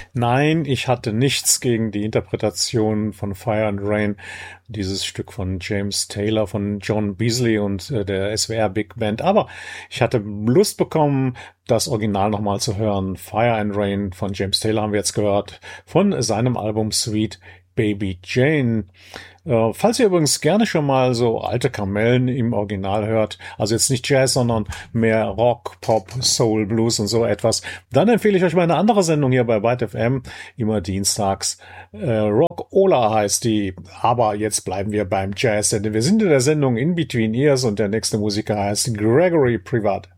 Nein, ich hatte nichts gegen die Interpretation von Fire and Rain, dieses Stück von James Taylor, von John Beasley und der SWR Big Band. Aber ich hatte Lust bekommen, das Original nochmal zu hören. Fire and Rain von James Taylor haben wir jetzt gehört, von seinem Album Sweet Baby Jane. Falls ihr übrigens gerne schon mal so alte Kamellen im Original hört, also jetzt nicht Jazz, sondern mehr Rock, Pop, Soul, Blues und so etwas, dann empfehle ich euch mal eine andere Sendung hier bei Byte FM, immer dienstags. Rock Ola heißt die, aber jetzt bleiben wir beim Jazz, denn wir sind in der Sendung In Between Ears und der nächste Musiker heißt Gregory Privat.